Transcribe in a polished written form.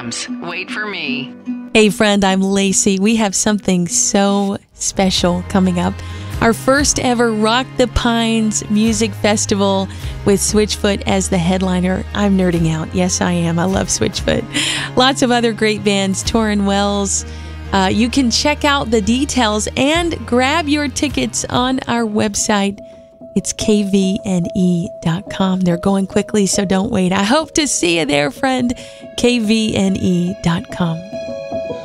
jams. Wait for me. Hey friend, I'm Lacey. We have something so special coming up. Our first ever Rock the Pines Music Festival with Switchfoot as the headliner. I'm nerding out. Yes, I am. I love Switchfoot. Lots of other great bands, Tauren Wells. You can check out the details and grab your tickets on our website. It's kvne.com. They're going quickly, so don't wait. I hope to see you there, friend. kvne.com.